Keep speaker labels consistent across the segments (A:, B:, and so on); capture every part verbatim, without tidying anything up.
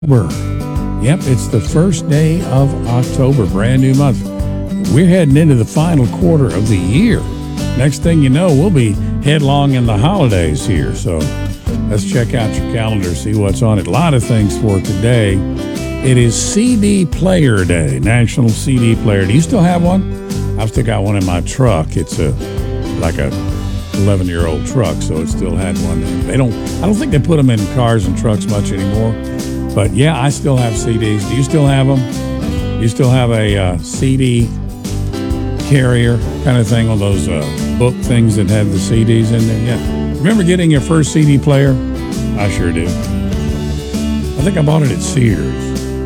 A: October. Yep, it's the first day of October, brand new month. We're heading into the final quarter of the year. Next thing you know, we'll be headlong in the holidays here. So let's check out your calendar, see what's on it. A lot of things for today. It is C D Player Day, National C D Player. Do you still have one? I've still got one in my truck. It's a like a eleven-year-old truck, so it still had one. They don't. I don't think they put them in cars and trucks much anymore. But yeah, I still have C Ds. Do you still have them? You still have a uh, C D carrier kind of thing on those uh, book things that had the C Ds in there? Yeah. Remember getting your first C D player? I sure do. I think I bought it at Sears.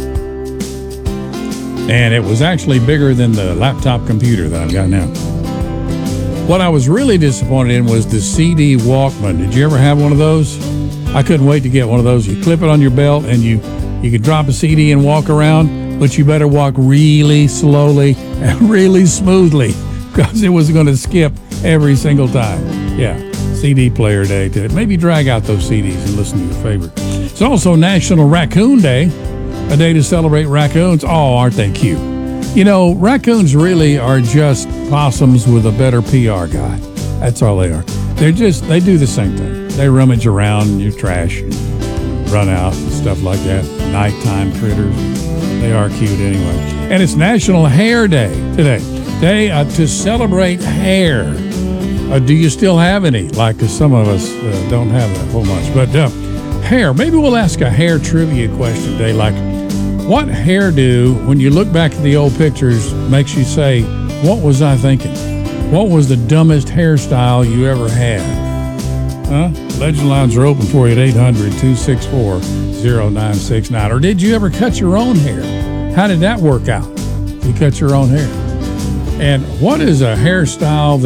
A: And it was actually bigger than the laptop computer that I've got now. What I was really disappointed in was the C D Walkman. Did you ever have one of those? I couldn't wait to get one of those. You clip it on your belt and you, you could drop a C D and walk around, but you better walk really slowly and really smoothly because it was going to skip every single time. Yeah, C D Player Day today. Maybe drag out those C Ds and listen to your favorite. It's also National Raccoon Day, a day to celebrate raccoons. Oh, aren't they cute? You know, raccoons really are just possums with a better P R guy. That's all they are. They're just, they do the same thing. They rummage around in your trash and run out and stuff like that. Nighttime critters. They are cute anyway. And it's National Hair Day today. Day uh, to celebrate hair. Uh, do you still have any? Like uh, some of us uh, don't have that whole much. But uh, hair, maybe we'll ask a hair trivia question today. Like, what hairdo, when you look back at the old pictures, makes you say, what was I thinking? What was the dumbest hairstyle you ever had? Huh? Legend lines are open for you at eight hundred, two six four, zero nine six nine. Or did you ever cut your own hair? How did that work out? You cut your own hair. And what is a hairstyle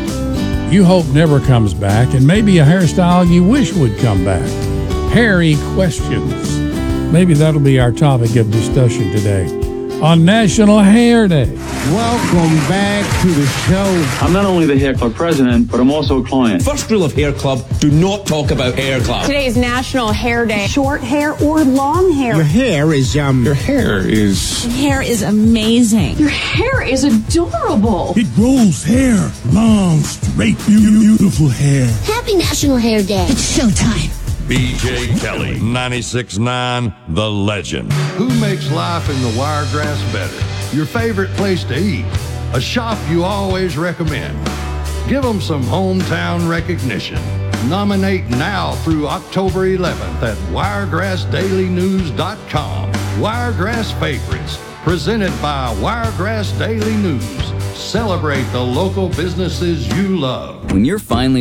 A: that you hope never comes back, and maybe a hairstyle you wish would come back? Hairy questions. Maybe that'll be our topic of discussion today on National Hair Day.
B: Welcome back to the show.
C: I'm not only the Hair Club president, but I'm also a client.
D: First rule of Hair Club, do not talk about Hair Club.
E: Today is National Hair Day. Short hair or long hair.
B: Your hair is, um...
F: Your hair is...
G: Your hair is amazing.
E: Your hair is adorable.
H: It grows hair. Long, straight, beautiful hair.
I: Happy National Hair Day.
G: It's showtime.
J: B J Kelly, ninety-six point nine, The Legend.
K: Who makes life in the Wiregrass better? Your favorite place to eat? A shop you always recommend? Give them some hometown recognition. Nominate now through October eleventh at wiregrass daily news dot com. Wiregrass Favorites, presented by Wiregrass Daily News. Celebrate the local businesses you love.
L: When you're finally